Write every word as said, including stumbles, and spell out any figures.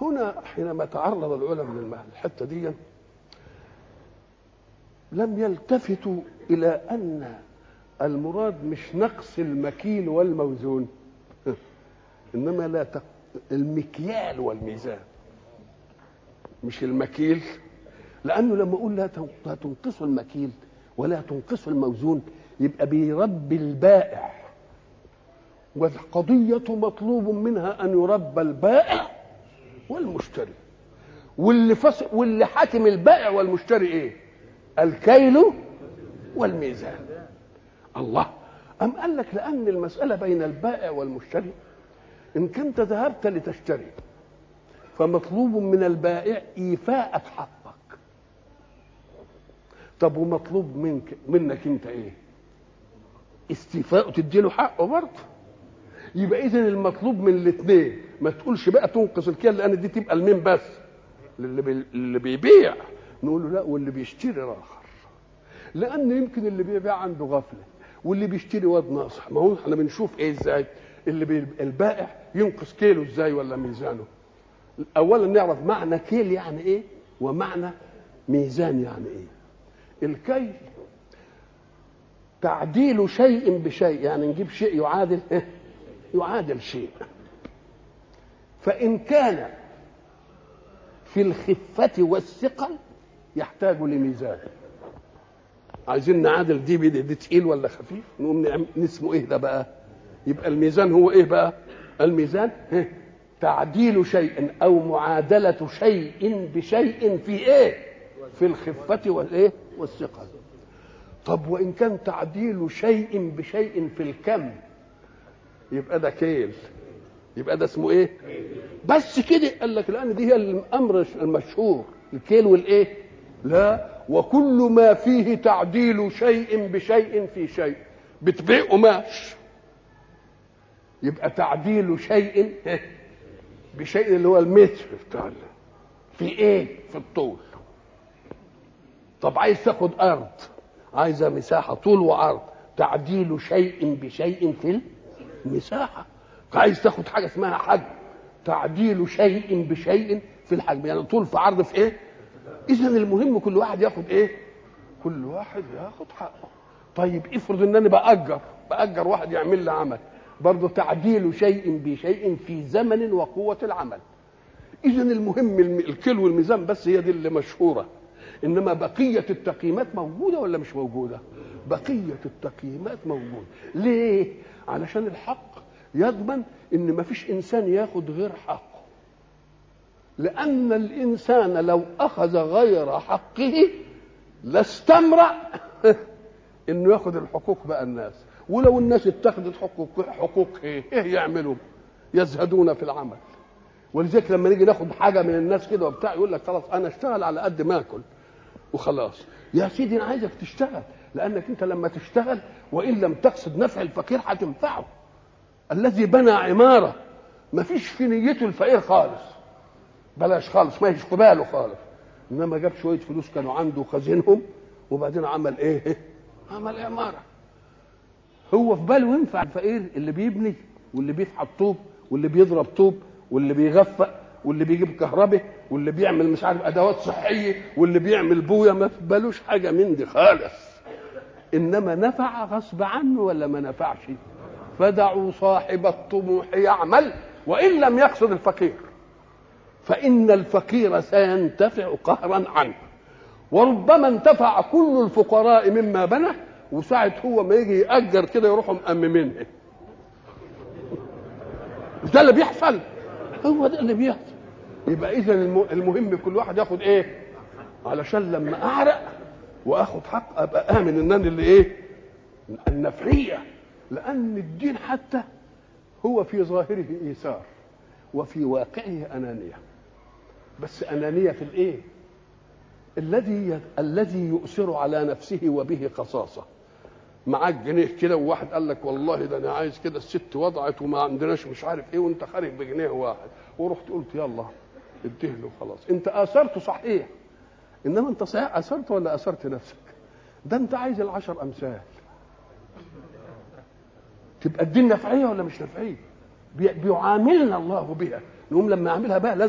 هنا حينما تعرض العلماء للحته دي لم يلتفتوا الى ان المراد مش نقص المكيل والموزون انما لا تق... المكيال والميزان، مش المكيل. لانه لما اقول لا تنقصوا المكيل ولا تنقصوا الموزون يبقى بيربي البائع، والقضيه مطلوب منها ان يربى البائع والمشتري، واللي فصل واللي حاكم البائع والمشتري ايه؟ الكيل والميزان. الله أم قال لك لأن المسألة بين البائع والمشتري، إن كنت ذهبت لتشتري فمطلوب من البائع إيفاءك حقك، طب ومطلوب منك منك أنت إيه؟ استيفاء، تديله حقه برضه. يبقى إذن المطلوب من الاثنين، ما تقولش بقى تنقص الكيل لأن دي تبقى المين بس اللي, بي... اللي بيبيع، نقول له لا واللي بيشتري آخر، لأن يمكن اللي بيبيع عنده غفلة واللي بيشتري واد ناصح. ما هو احنا بنشوف ايه ازاي اللي بي... البائع ينقص كيلو ازاي ولا ميزانه. اولا نعرف معنى كيل يعني ايه ومعنى ميزان يعني ايه. الكيل تعديل شيء بشيء، يعني نجيب شيء يعادل إيه؟ يعادل شيء. فإن كان في الخفة والثقل يحتاج لميزان، عايزين نعادل دي بدي دي تقيل ولا خفيف، نقوم نسمه ايه ده بقى؟ يبقى الميزان هو ايه بقى؟ الميزان تعديل شيء او معادله شيء بشيء في ايه؟ في الخفه والايه؟ والثقل. طب وان كان تعديل شيء بشيء في الكم يبقى ده كيل، يبقى ده اسمه ايه؟ بس كده قال لك لان دي هي الامر المشهور، الكيل والايه؟ لا، وكل ما فيه تعديل شيء بشيء في شيء. بتبيع قماش يبقى تعديل شيء بشيء اللي هو المتر بتاع في ايه؟ في الطول. طب عايز تاخد ارض، عايزه مساحه طول وعرض، تعديل شيء بشيء في المساحه. عايز تاخد حاجه اسمها حجم، تعديل شيء بشيء في الحجم، يعني طول في عرض في ايه؟ اذا المهم كل واحد ياخد ايه؟ كل واحد ياخد حقه. طيب افرض ان انا باجر باجر واحد يعمل لي عمل، برضه تعديل شيء بشيء في زمن وقوه العمل. اذا المهم الكيلو والميزان بس هي دي اللي مشهوره، انما بقيه التقييمات موجوده ولا مش موجوده؟ بقيه التقييمات موجوده. ليه؟ علشان الحق يضمن ان ما فيش انسان ياخد غير حقه، لأن الإنسان لو أخذ غير حقه لاستمرأ إنه يأخذ الحقوق بقى الناس. ولو الناس اتخذت حقوق حقوق إيه؟ إيه يعملوا؟ يزهدون في العمل. ولذلك لما نيجي ناخد حاجة من الناس كده وبتاع يقول لك خلاص أنا أشتغل على قد ما آكل وخلاص. يا سيدي أنا عايزك تشتغل، لأنك أنت لما تشتغل وإن لم تقصد نفع الفقير هتنفعه. الذي بنى عمارة ما فيش في نيته الفقير خالص، بلاش خالص، ما يشكو باله خالص، انما جاب شويه فلوس كانوا عنده خزينهم وبعدين عمل ايه؟ عمل عماره. هو في باله ينفع الفقير اللي بيبني واللي بيفحط طوب واللي بيضرب طوب واللي بيغفق واللي بيجيب كهرباء واللي بيعمل مش عارف ادوات صحيه واللي بيعمل بويه، ما في بالوش حاجه من دي خالص، انما نفع غصب عنه ولا ما نفعش؟ فدعوا صاحب الطموح يعمل وان لم يقصد الفقير، فإن الفقير سينتفع قهرا عنه، وربما انتفع كل الفقراء مما بنى، وساعة هو ما يجي يأجر كده يروحوا مأممينه. ده اللي بيحصل، هو ده اللي بيحصل. يبقى إذا المهم كل واحد ياخد إيه؟ علشان لما أعرق وآخد حق أبقى آمن إن أنا اللي إيه؟ النفعية. لأن الدين حتى هو في ظاهره إيثار وفي واقعه أنانية، بس أنانية في الإيه؟ الذي الذي يؤثر على نفسه وبه خصاصة. معاك جنيه كده وواحد قال لك والله ده أنا عايز كده، الست وضعت وما عندناش مش عارف إيه، وأنت خارج بجنيه واحد ورحت قلت يلا اديه له خلاص، أنت آثرته صحيح، إنما أنت صحيح آثرته ولا آثرت نفسك؟ ده أنت عايز العشر أمثال. تبقى الدين نفعية ولا مش نفعية؟ بيعاملنا الله بها، نقوم لما يعملها بقى